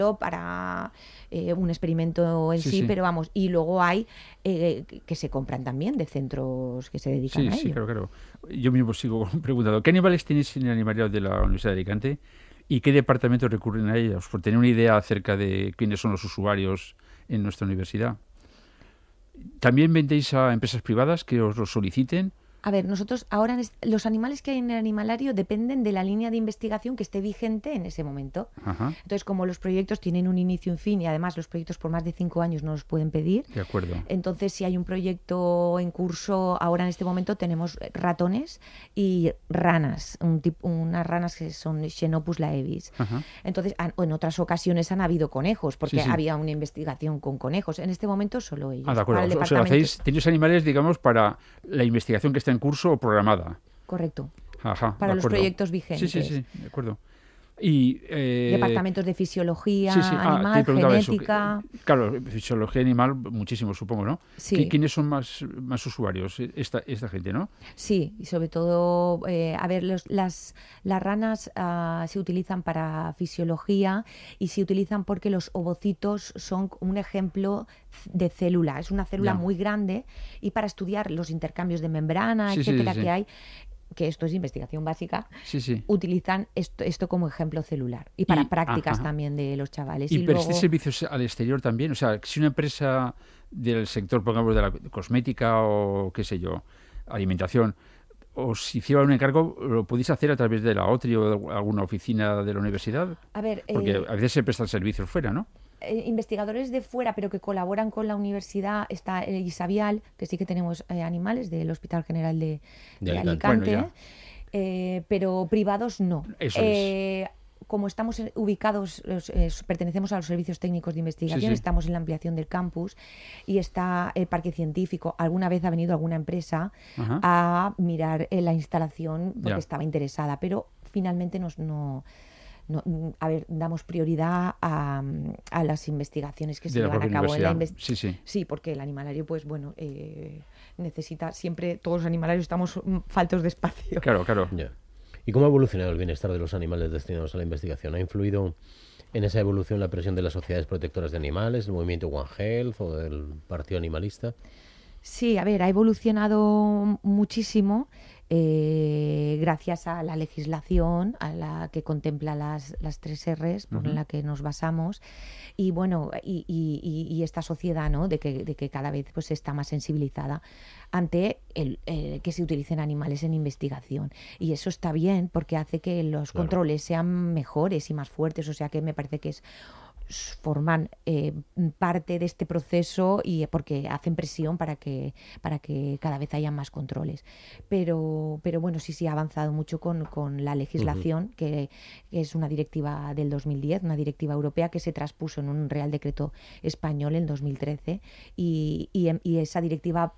para un experimento en Sí, sí, sí. pero vamos, y luego hay que se compran también de centros que se dedican Sí, a sí, ello. claro, claro. Yo mismo sigo preguntando, ¿qué animales tenéis en el animario de la Universidad de Alicante y qué departamentos recurren a ellos? Por tener una idea acerca de quiénes son los usuarios en nuestra universidad. ¿También vendéis a empresas privadas que os lo soliciten? A ver, nosotros ahora los animales que hay en el animalario dependen de la línea de investigación que esté vigente en ese momento. Ajá, Entonces, como los proyectos tienen un inicio y un fin, y además los proyectos por más de 5 años no los pueden pedir, de acuerdo. entonces si hay un proyecto en curso, ahora en este momento tenemos ratones y ranas, unas ranas que son Xenopus laevis. Ajá. Entonces, en otras ocasiones han habido conejos, Sí, porque sí. había una investigación con conejos. En este momento solo ellos. Ah, de acuerdo. Para el O sea, departamento. tenéis animales, digamos, para la investigación que está en curso o programada. Correcto. Ajá, de Para los acuerdo. proyectos Sí, vigentes. sí, sí, de acuerdo. Y Departamentos de fisiología sí, sí, te animal, preguntaba eso. genética. Claro, fisiología animal, muchísimo, supongo, ¿no? Sí, ¿Quiénes son más usuarios? Esta gente, ¿no? sí, y sobre todo, a ver, las ranas se utilizan para fisiología y se utilizan porque los ovocitos son un ejemplo de célula. Es una célula Ya. muy grande y para estudiar los intercambios de membrana, Sí, sí, etcétera, sí. que hay, que esto es investigación básica, Sí, sí. utilizan esto como ejemplo celular y para prácticas Ajá. también de los chavales. ¿Y Y prestáis luego, servicios al exterior también? O sea, si una empresa del sector, pongamos, de la cosmética o qué sé yo, alimentación, os hiciera un encargo, ¿lo podéis hacer a través de la OTRI o de alguna oficina de la universidad? a ver, Porque a veces se prestan servicios fuera, ¿no? investigadores de fuera, pero que colaboran con la universidad, está Isabial, que sí que tenemos animales del Hospital General de De Alicante, Bueno, pero privados no. Eso es. Como estamos ubicados, pertenecemos a los servicios técnicos de investigación, Sí, sí. estamos en la ampliación del campus y está el parque científico. Alguna vez ha venido alguna empresa Ajá. a mirar la instalación porque Ya. estaba interesada, pero finalmente a ver, damos prioridad a las investigaciones que se De la llevan a propia cabo en la universidad. Sí, sí. Sí, porque el animalario, pues bueno, necesita siempre, todos los animalarios estamos faltos de espacio. Claro, claro. Ya. ¿Y cómo ha evolucionado el bienestar de los animales destinados a la investigación? ¿Ha influido en esa evolución la presión de las sociedades protectoras de animales, el movimiento One Health o del Partido Animalista? Sí, a ver, ha evolucionado muchísimo gracias a la legislación, a la que contempla las 3 Rs, por la que nos basamos, y bueno, y esta sociedad, ¿no? de que cada vez pues está más sensibilizada ante que se utilicen animales en investigación. Y eso está bien porque hace que los controles sean mejores y más fuertes, o sea que me parece que forman parte de este proceso y porque hacen presión para que cada vez haya más controles. Pero bueno, sí ha avanzado mucho con la legislación, que es una directiva del 2010, una directiva europea que se traspuso en un Real Decreto español en 2013 y esa directiva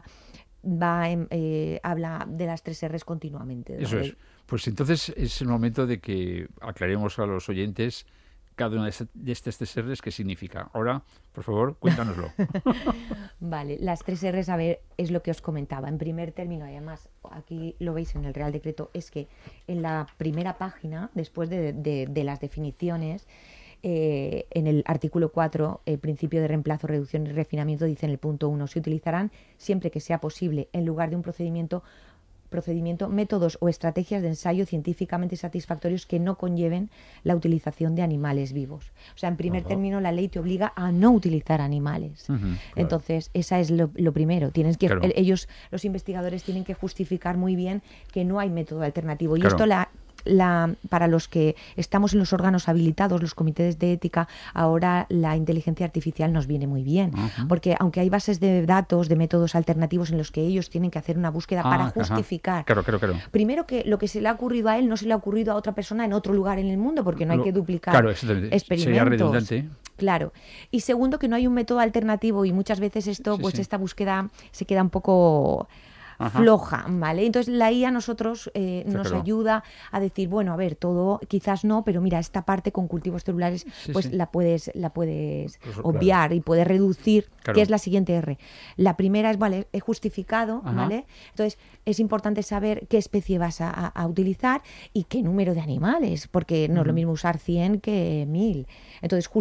habla de las 3 Rs continuamente. Eso es. Pues entonces es el momento de que aclaremos a los oyentes cada una de estas 3 Rs qué significa. Ahora, por favor, cuéntanoslo. Vale, las 3 Rs, a ver, es lo que os comentaba. En primer término, además, aquí lo veis en el Real Decreto, es que en la primera página, después de las definiciones, en el artículo 4, el principio de reemplazo, reducción y refinamiento, dice en el punto 1, se utilizarán siempre que sea posible, en lugar de un procedimiento, métodos o estrategias de ensayo científicamente satisfactorios que no conlleven la utilización de animales vivos. O sea, en primer término, la ley te obliga a no utilizar animales. Claro. Entonces, esa es lo primero. Tienes que, Claro. ellos, los investigadores, tienen que justificar muy bien que no hay método alternativo. Y Claro. esto para los que estamos en los órganos habilitados, los comités de ética, ahora la inteligencia artificial nos viene muy bien, porque aunque hay bases de datos de métodos alternativos en los que ellos tienen que hacer una búsqueda para justificar, Claro. primero que lo que se le ha ocurrido a él no se le ha ocurrido a otra persona en otro lugar en el mundo, porque no hay que duplicar Claro, experimentos. Sería redundante. Claro. Y segundo, que no hay un método alternativo y muchas veces Sí, esta sí. búsqueda se queda un poco floja, ¿vale? Entonces la IA a nosotros nos claro. ayuda a decir, bueno, a ver, todo quizás no, pero mira, esta parte con cultivos celulares pues sí. la puedes Pues, obviar y puedes reducir, Claro. que es la siguiente R. La primera es, vale, he justificado, Ajá. ¿vale? Entonces es importante saber qué especie vas a utilizar y qué número de animales, porque no es lo mismo usar 100 que 1000. Entonces